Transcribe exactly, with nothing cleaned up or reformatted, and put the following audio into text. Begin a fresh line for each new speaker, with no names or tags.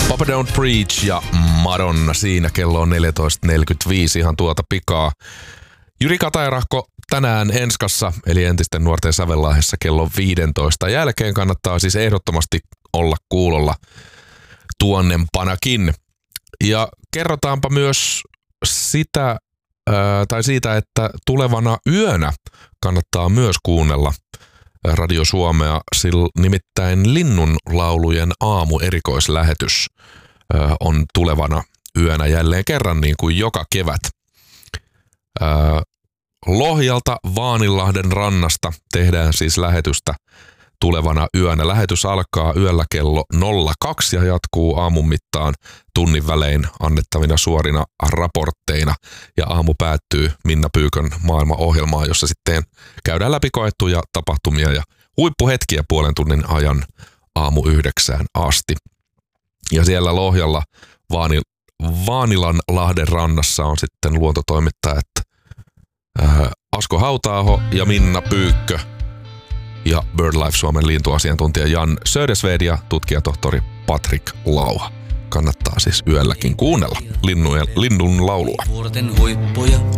Papa Don't Preach ja Madonna siinä. Kello on neljätoista neljäkymmentäviisi ihan tuota pikaa. Jyri Katajarahko tänään Enskassa, eli entisten nuorten Sävelahdessa kello viisitoista jälkeen. Kannattaa siis ehdottomasti olla kuulolla tuonnempanakin. Ja kerrotaanpa myös sitä, ää, tai siitä, että tulevana yönä kannattaa myös kuunnella Radio Suomea, sillä nimittäin Linnunlaulujen aamu erikoislähetys ää, on tulevana yönä jälleen kerran niin kuin joka kevät. Ää, Lohjalta Vaanilahden rannasta tehdään siis lähetystä tulevana yönä. Lähetys alkaa yöllä kello nolla kaksi ja jatkuu aamun mittaan tunnin välein annettavina suorina raportteina. Ja aamu päättyy Minna Pyykön maailmaohjelmaan, jossa sitten käydään läpi koettuja tapahtumia ja huippuhetkiä puolen tunnin ajan aamu yhdeksään asti. Ja siellä Lohjalla Vaani, Vaanilanlahden rannassa on sitten luontotoimittajat äh, Asko Hauta-aho ja Minna Pyykkö ja BirdLife Suomen lintuasiantuntija Jan Södersved ja tutkijatohtori Patrick Lauha. Kannattaa siis yölläkin kuunnella linnujen, linnun laulua.